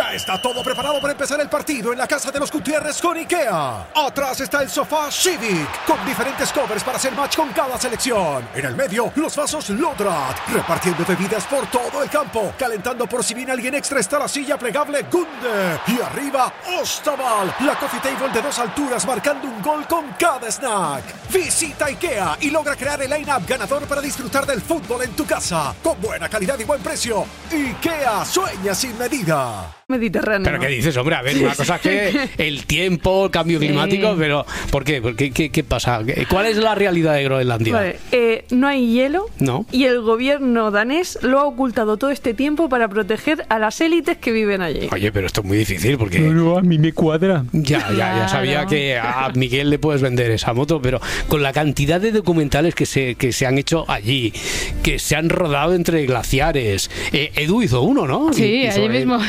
Ya está todo preparado para empezar el partido en la casa de los Gutiérrez con IKEA. Atrás está el sofá Civic, con diferentes covers para hacer match con cada selección. En el medio, los vasos Lodrat, repartiendo bebidas por todo el campo. Calentando por si viene alguien extra está la silla plegable Gunde. Y arriba, Ostaval, la coffee table de 2 alturas marcando un gol con cada snack. Visita IKEA y logra crear el line-up ganador para disfrutar del fútbol en tu casa. Con buena calidad y buen precio. IKEA, sueña sin medida. Mediterráneo. ¿Pero qué dices, hombre? A ver, una cosa es que el tiempo, el cambio climático, pero ¿por qué? ¿Qué pasa? ¿Cuál es la realidad de Groenlandia? Vale, no hay hielo. No. Y el gobierno danés lo ha ocultado todo este tiempo para proteger a las élites que viven allí. Oye, pero esto es muy difícil porque... No, a mí me cuadra. Ya sabía que a Miguel le puedes vender esa moto, pero con la cantidad de documentales que se han hecho allí, que se han rodado entre glaciares. Edu hizo uno, ¿no? Sí, allí mismo.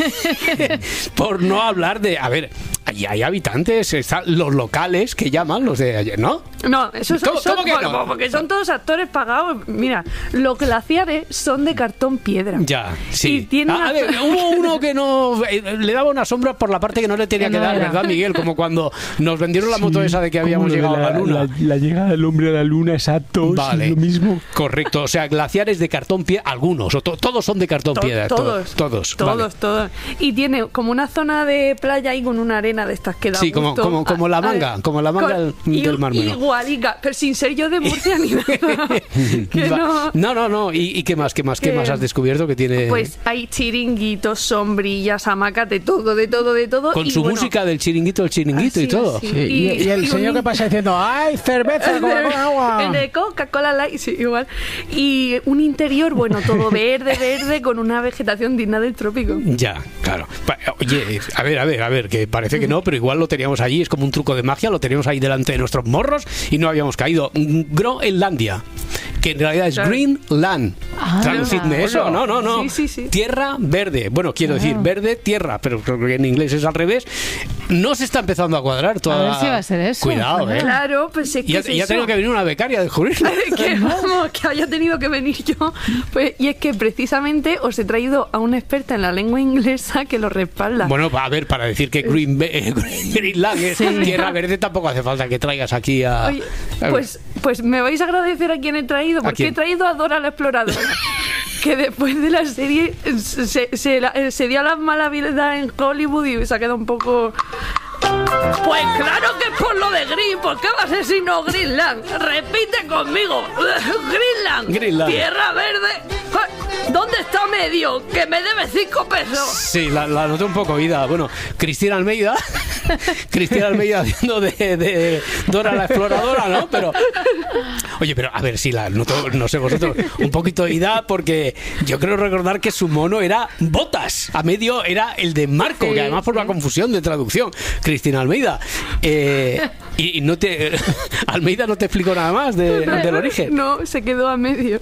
Por no hablar de... A ver, allí hay habitantes, están los locales que llaman, los de ayer, ¿no? No, eso son ¿Cómo que no? porque son todos actores pagados. Mira, los glaciares son de cartón piedra. Ya, sí. Y tiene A ver, hubo uno que no... le daba una sombra por la parte que no le tenía que dar, ¿verdad, Miguel? Como cuando nos vendieron la moto esa de que habíamos llegado a la luna. La llegada del hombre a la luna, exacto, Vale. es lo mismo. Correcto, o sea, glaciares de cartón piedra, algunos, o todos son de cartón piedra. Todos. Vale. Y tiene como una zona de playa ahí con una arena de estas que da Sí, gusto. como la manga, del Mar Menor. Igualica, pero sin ser yo de Murcia ni nada. Que No. ¿Y qué más has descubierto que tiene? Pues hay chiringuitos, sombrillas, hamacas, de todo. Con y su bueno, música del chiringuito y todo. así. Sí, y el señor que pasa diciendo, ¡ay, cerveza con agua! El de Coca-Cola Light, sí, igual. Y un interior, bueno, todo verde, con una vegetación digna del trópico. Ya, claro. Oye, a ver, que parece que no, pero igual lo teníamos allí, es como un truco de magia, lo teníamos ahí delante de nuestros morros y no habíamos caído. Groenlandia, que en realidad es Greenland. Traducidme eso. No. Sí. Tierra verde. Bueno, quiero decir, verde, tierra, pero creo que en inglés es al revés. No se está empezando a cuadrar toda. A ver si va a ser eso. Cuidado, Claro, pues es que y ha tenido que venir una becaria a descubrirlo. que haya tenido que venir yo. Pues, y es que precisamente os he traído a una experta en la lengua inglesa que lo respalda. Bueno, a ver, para decir que Greenland es tierra verde, tampoco hace falta que traigas aquí a... Oye, pues me vais a agradecer a quien he traído, porque he traído a Dora la Exploradora. Que después de la serie se dio a las malas vidas en Hollywood y se ha quedado un poco... Pues claro que es por lo de Green, ¿por qué va a ser sino Greenland? Repite conmigo, Greenland. Tierra verde. ¿Dónde está medio? Que me debe 5 pesos. Sí, la noté un poco oída. Bueno, Cristina Almeida haciendo de Dora la Exploradora, ¿no? Pero, oye, pero a ver si la noto, no sé vosotros, un poquito oída, porque yo creo recordar que su mono era Botas, a medio era el de Marco, que además por una confusión de traducción. Cristina Almeida. Y no te... Almeida no te explicó nada más del origen. No, se quedó a medio.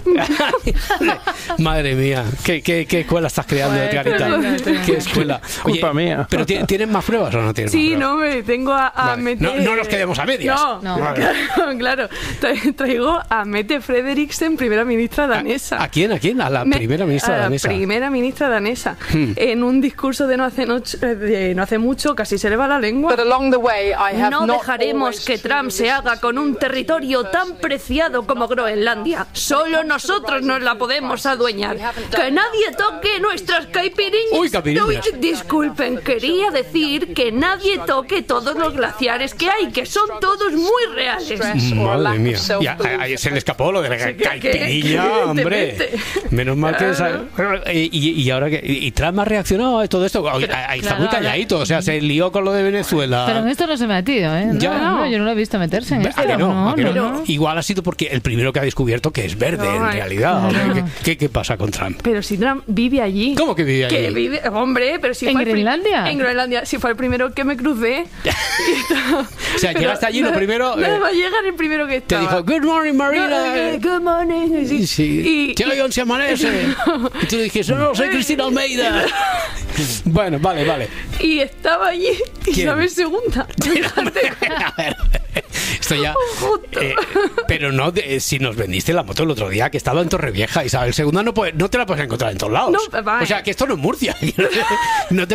Madre mía, ¿qué escuela estás creando, Clarita? ¿Qué escuela? Oye, culpa mía. ¿Pero tienes más pruebas o no tienes más pruebas? No, me tengo a Mette... No nos quedemos a medias. No. Claro. Traigo a Mette Frederiksen, primera ministra danesa. ¿A quién? ¿A la primera ministra danesa? A la primera ministra danesa. En un discurso de no hace mucho, casi se le va la lengua. No dejaremos que Trump se haga con un territorio tan preciado como Groenlandia. Solo nosotros nos la podemos adueñar. Que nadie toque nuestras caipirinhas. Uy, caipirinhas. Disculpen, quería decir que nadie toque todos los glaciares que hay, que son todos muy reales. Madre mía. Y se le escapó lo de la caipirinha, hombre. Menos mal que... Y ahora que... ¿Y Trump ha reaccionado a todo esto? Ahí está muy calladito, o sea, se lió con lo de Venezuela. Pero en esto no se ha metido, ¿eh? No, yo no lo he visto meterse en esto. No. Igual ha sido porque el primero que ha descubierto que es verde, en realidad. Claro. ¿Qué pasa con Trump? Pero si Trump vive allí. ¿Cómo que vive allí? Hombre, pero si ¿En Groenlandia? En Groenlandia. Si fue el primero que me crucé. O sea, llegaste allí lo primero... Nada más llegar el primero que te estaba. dijo, good morning, Marina. Good morning. Sí. ¿Qué hoy se amanece? Y tú dijiste, no, soy Cristina Almeida. Bueno, vale. Y estaba allí Isabel II. A ver, esto ya... pero no, si nos vendiste la moto el otro día, que estaba en Torrevieja, Isabel II no te la puedes encontrar en todos lados. No, o sea, que esto no es Murcia. No te